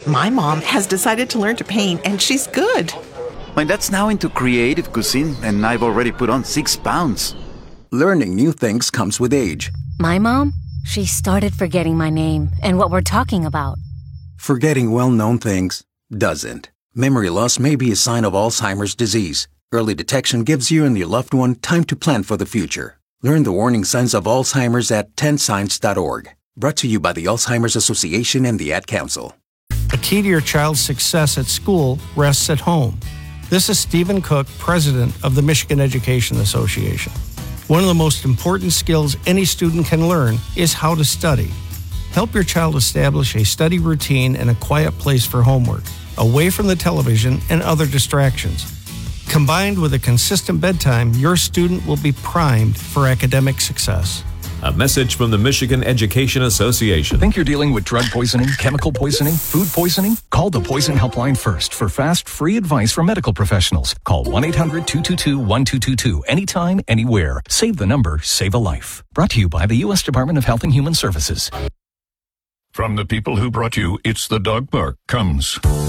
My mom has decided to learn to paint, and she's good. My dad's now into creative cuisine, and I've already put on 6 pounds. Learning new things comes with age. My mom, she started forgetting my name and what we're talking about. Forgetting well-known things doesn't. Memory loss may be a sign of Alzheimer's disease. Early detection gives you and your loved one time to plan for the future. Learn the warning signs of Alzheimer's at 10signs.org. Brought to you by the Alzheimer's Association and the Ad Council. A key to your child's success at school rests at home. This is Stephen Cook, president of the Michigan Education Association. One of the most important skills any student can learn is how to study. Help your child establish a study routine and a quiet place for homework, away from the television and other distractions. Combined with a consistent bedtime, your student will be primed for academic success. A message from the Michigan Education Association. Think you're dealing with drug poisoning, chemical poisoning, food poisoning? Call the Poison Helpline first for fast, free advice from medical professionals. Call 1-800-222-1222 anytime, anywhere. Save the number, save a life. Brought to you by the U.S. Department of Health and Human Services. From the people who brought you It's the Dog Park comes